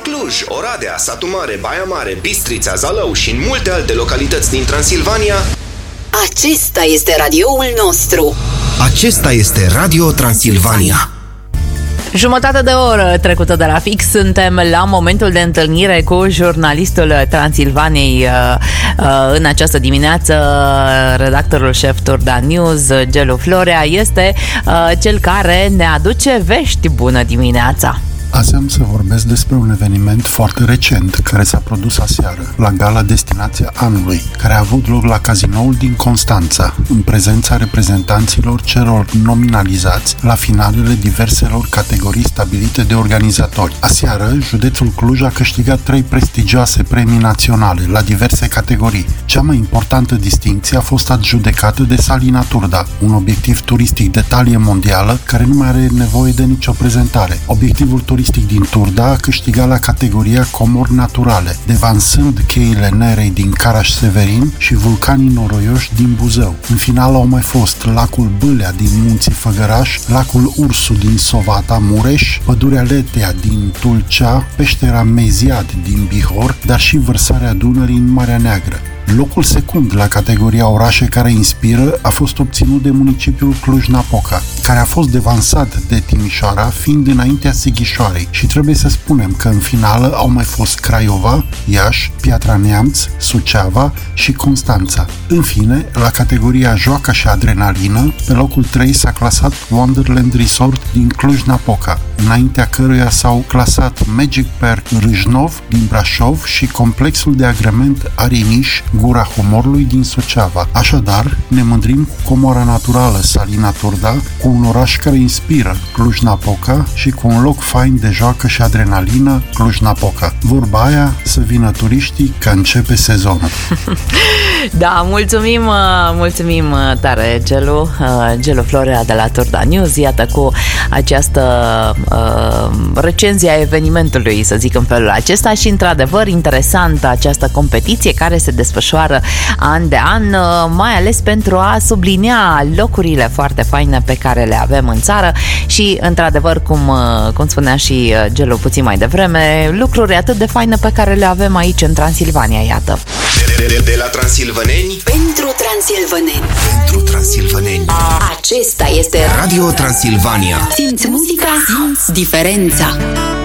Cluj, Oradea, Satu Mare, Baia Mare, Bistrița, Zalău și în multe alte localități din Transilvania. Acesta este radioul nostru. Acesta este Radio Transilvania. Jumătate de oră trecută de la fix, suntem la momentul de întâlnire cu jurnalistul Transilvaniei în această dimineață. Redactorul șef Turda News, Gelu Florea, este cel care ne aduce vești. Bună dimineața! Azi am să vorbesc despre un eveniment foarte recent care s-a produs aseară la Gala Destinația Anului, care a avut loc la Cazinoul din Constanța, în prezența reprezentanților celor nominalizați la finalele diverselor categorii stabilite de organizatori. Aseară, județul Cluj a câștigat 3 prestigioase premii naționale la diverse categorii. Cea mai importantă distincție a fost adjudecată de Salina Turda, un obiectiv turistic de talie mondială care nu mai are nevoie de nicio prezentare. Obiectivul turistic din Turda a câștigat la categoria comori naturale, devansând cheile Nerei din Caraș-Severin și vulcanii noroioși din Buzău. În final au mai fost lacul Bâlea din Munții Făgăraș, lacul Ursu din Sovata, Mureș, pădurea Letea din Tulcea, peștera Meziad din Bihor, dar și vărsarea Dunării în Marea Neagră. Locul secund la categoria orașe care inspiră a fost obținut de municipiul Cluj-Napoca, care a fost devansat de Timișoara, fiind înaintea Sighișoarei. Și trebuie să spunem că în finală au mai fost Craiova, Iași, Piatra Neamț, Suceava și Constanța. În fine, la categoria joacă și adrenalină, pe locul 3 s-a clasat Wonderland Resort din Cluj-Napoca, înaintea căruia s-au clasat Magic Park Râșnov din Brașov și complexul de agrement Ariniș, Gura Humorului din Suceava. Așadar, ne mândrim cu comora naturală Salina Turda, cu un oraș care inspiră, Cluj-Napoca, și cu un loc fain de joacă și adrenalină, Cluj-Napoca. Vorba aia, să vină turiștii, că începe sezonul. Da, mulțumim tare, Gelu Florea de la Turda News. Iată, cu această recenzie a evenimentului, să zic în felul acesta, și într-adevăr interesantă această competiție care se desfășoară an de an, mai ales pentru a sublinia locurile foarte faine pe care le avem în țară și, într-adevăr, cum spunea și Gelu puțin mai devreme, lucruri atât de faine pe care le avem aici în Transilvania, iată. De la transilvaneni Pentru transilvaneni. pentru transilvaneni. Acesta este Radio Transilvania. Simți muzica, simți diferența.